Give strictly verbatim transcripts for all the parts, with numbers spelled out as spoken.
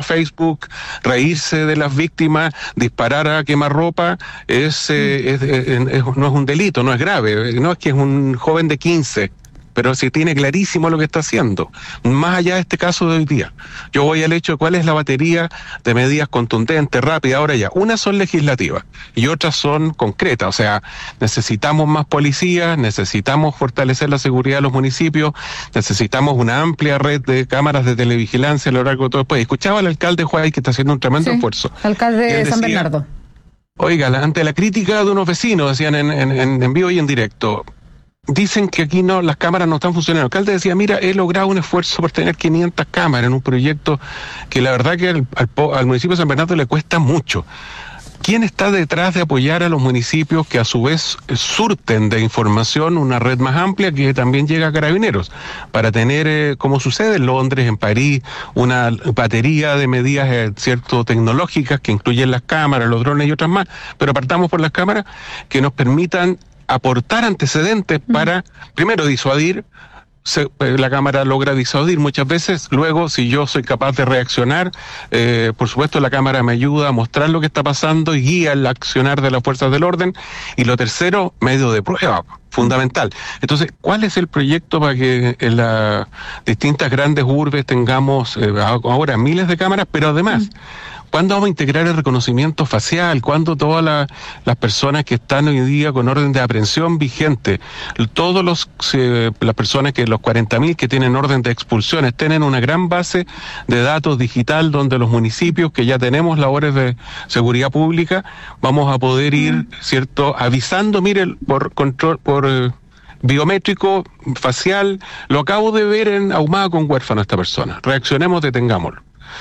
Facebook, reírse de las víctimas, disparar a quemarropa, es, eh, es, es, es, no es un delito, no es grave, no es que es un joven de quince, pero sí tiene clarísimo lo que está haciendo, más allá de este caso de hoy día. Yo voy al hecho de cuál es la batería de medidas contundentes, rápidas, ahora ya. Unas son legislativas y otras son concretas, o sea, necesitamos más policías, necesitamos fortalecer la seguridad de los municipios, necesitamos una amplia red de cámaras de televigilancia a lo largo de todo el país. Escuchaba al alcalde Juárez que está haciendo un tremendo sí, esfuerzo. Alcalde de San decía, Bernardo. Oiga, ante la crítica de unos vecinos, decían en, en, en vivo y en directo, dicen que aquí no, las cámaras no están funcionando. El alcalde decía, mira, he logrado un esfuerzo por tener quinientas cámaras en un proyecto que la verdad que al, al, al municipio de San Bernardo le cuesta mucho. ¿Quién está detrás de apoyar a los municipios que a su vez surten de información una red más amplia que también llega a Carabineros? Para tener, eh, como sucede en Londres, en París, una batería de medidas eh, cierto tecnológicas que incluyen las cámaras, los drones y otras más, pero partamos por las cámaras que nos permitan aportar antecedentes para, primero, disuadir. Se, la cámara logra disuadir muchas veces, luego si yo soy capaz de reaccionar, eh, por supuesto la cámara me ayuda a mostrar lo que está pasando y guía el accionar de las fuerzas del orden, y lo tercero, medio de prueba, fundamental. Entonces, ¿cuál es el proyecto para que en las distintas grandes urbes tengamos eh, ahora miles de cámaras, pero además, ¿cuándo vamos a integrar el reconocimiento facial? ¿Cuándo todas la, las personas que están hoy día con orden de aprehensión vigente, todos los eh, las personas que los cuarenta mil que tienen orden de expulsión estén en una gran base de datos digital donde los municipios que ya tenemos labores de seguridad pública vamos a poder ir, cierto, avisando, mire, por control, por eh, biométrico, facial, lo acabo de ver en Ahumada con Huérfano esta persona, reaccionemos, detengámoslo.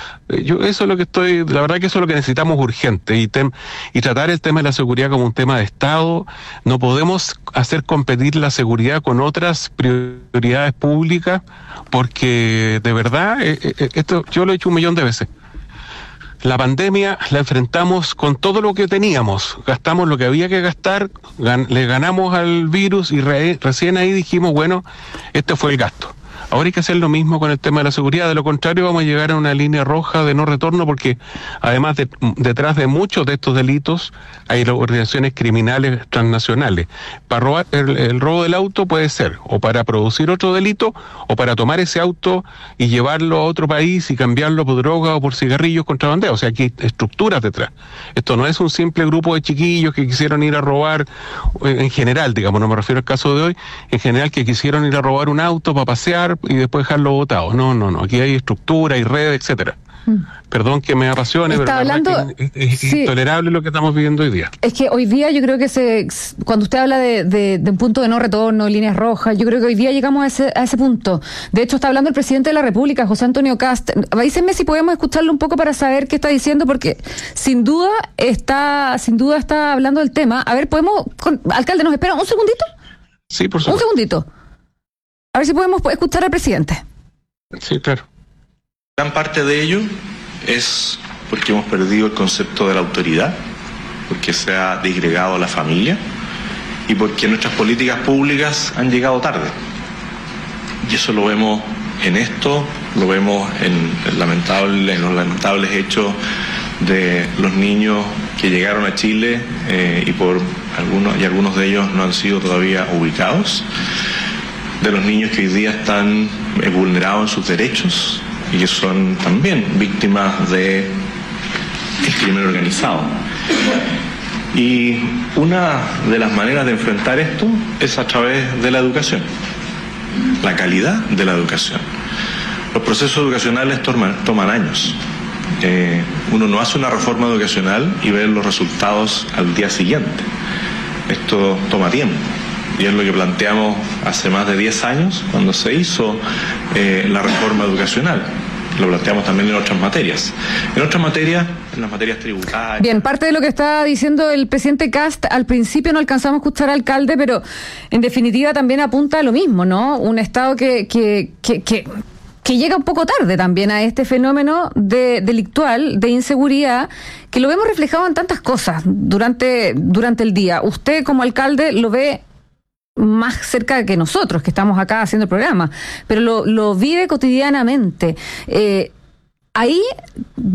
Yo eso es lo que estoy, la verdad que eso es lo que necesitamos urgente y, tem, y tratar el tema de la seguridad como un tema de Estado. No podemos hacer competir la seguridad con otras prioridades públicas porque de verdad, eh, eh, esto yo lo he dicho un millón de veces. La pandemia la enfrentamos con todo lo que teníamos, gastamos lo que había que gastar, gan, le ganamos al virus y re, recién ahí dijimos, bueno, este fue el gasto. Ahora hay que hacer lo mismo con el tema de la seguridad, de lo contrario vamos a llegar a una línea roja de no retorno porque además de, detrás de muchos de estos delitos hay organizaciones criminales transnacionales. Para robar el, el robo del auto puede ser o para producir otro delito o para tomar ese auto y llevarlo a otro país y cambiarlo por droga o por cigarrillos contrabandeados. O sea, aquí hay estructuras detrás. Esto no es un simple grupo de chiquillos que quisieron ir a robar, en general, digamos, no me refiero al caso de hoy, en general que quisieron ir a robar un auto para pasear y después dejarlo botado. No, no, no. Aquí hay estructura y redes, etcétera. Mm. Perdón que me apasione, Está pero hablando, la verdad es, que es, es sí. intolerable lo que estamos viviendo hoy día. Es que hoy día yo creo que se, cuando usted habla de, de, de un punto de no retorno, líneas rojas, yo creo que hoy día llegamos a ese, a ese punto. De hecho, está hablando el presidente de la República, José Antonio Kast. Avísenme si podemos escucharlo un poco para saber qué está diciendo, porque sin duda está, sin duda está hablando del tema. A ver, podemos, con, alcalde, ¿nos espera un segundito? Sí, por supuesto. Un segundito. A ver si podemos escuchar al presidente. Sí, claro. Gran parte de ello es porque hemos perdido el concepto de la autoridad, porque se ha disgregado la familia y porque nuestras políticas públicas han llegado tarde. Y eso lo vemos en esto, lo vemos en, el lamentable, en los lamentables hechos de los niños que llegaron a Chile eh, y por algunos y algunos de ellos no han sido todavía ubicados, de los niños que hoy día están eh, vulnerados en sus derechos y que son también víctimas de el crimen organizado. Y una de las maneras de enfrentar esto es a través de la educación, la calidad de la educación. Los procesos educacionales toman, toman años. Eh, uno no hace una reforma educacional y ve los resultados al día siguiente. Esto toma tiempo. Y es lo que planteamos hace más de diez años cuando se hizo eh, la reforma educacional. Lo planteamos también en otras materias. En otras materias, en las materias tributarias. Bien, parte de lo que está diciendo el presidente Kast, al principio no alcanzamos a escuchar al alcalde, pero en definitiva también apunta a lo mismo, ¿no? Un Estado que, que, que, que, que llega un poco tarde también a este fenómeno de delictual, de inseguridad, que lo vemos reflejado en tantas cosas durante, durante el día. Usted como alcalde lo ve más cerca que nosotros, que estamos acá haciendo el programa, pero lo, lo vive cotidianamente. Eh, ahí